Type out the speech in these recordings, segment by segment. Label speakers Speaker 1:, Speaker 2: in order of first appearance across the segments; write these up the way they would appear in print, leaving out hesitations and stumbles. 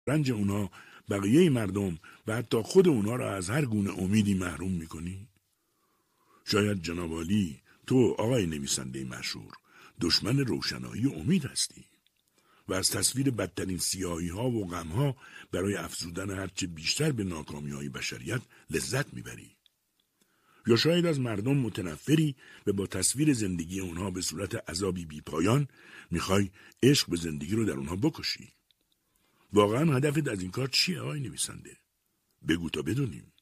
Speaker 1: رنج اونا بقیه مردم و حتی خود اونا را از هر گونه امیدی محروم میکنی؟ شاید جناب عالی تو آقای نویسنده مشهور دشمن روشنایی و امید هستی و از تصویر بدترین سیاهی ها و غم ها برای افزودن هرچه بیشتر به ناکامی های بشریت لذت میبری. یا شاید از مردم متنفری و با تصویر زندگی اونها به صورت عذابی بی پایان میخوای عشق به زندگی رو در اونها بکشی. واقعا هدفت از این کار چیه آقای نویسنده؟ بگو تا بدونیم.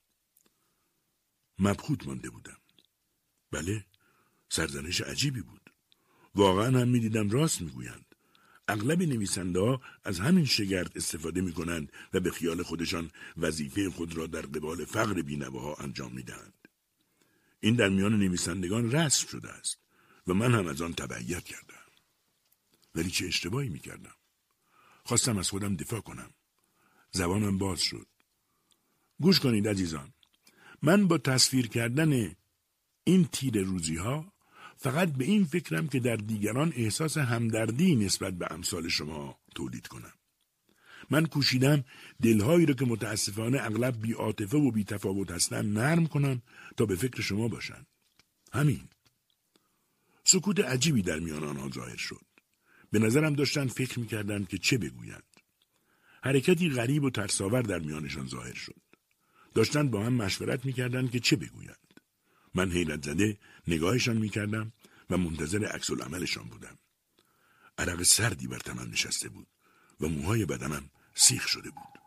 Speaker 1: مبهوت مانده بودم. بله، سرزنش عجیبی بود. واقعا هم میدیدم راست میگویند. اغلب نویسنده ها از همین شگرد استفاده میکنند و به خیال خودشان وظیفه خود را در قبال فقر بینواها انجام میدهند. این در میان نویسندگان رسم شده است و من هم از آن تبعیت کردم. ولی چه اشتباهی میکردم؟ خواستم از خودم دفاع کنم. زبانم باز شد. گوش کنید عزیزان. من با تصویر کردن این تیر روزی ها فقط به این فکرم که در دیگران احساس همدردی نسبت به امثال شما تولید کنم. من کوشیدم دلهایی را که متاسفانه اغلب بی عاطفه و بی تفاوت هستند نرم کنم تا به فکر شما باشند. همین. سکوت عجیبی در میان آنها ظاهر شد. به نظرم داشتن فکر میکردند که چه بگویند. حرکتی غریب و ترساور در میانشان ظاهر شد. داشتن با هم مشورت میکردند که چه بگویند. من حیرت زده نگاهشان میکردم و منتظر عکس العملشان بودم. عرق سردی بر تنم نشسته بود و موهای بدنم سیخ شده بود.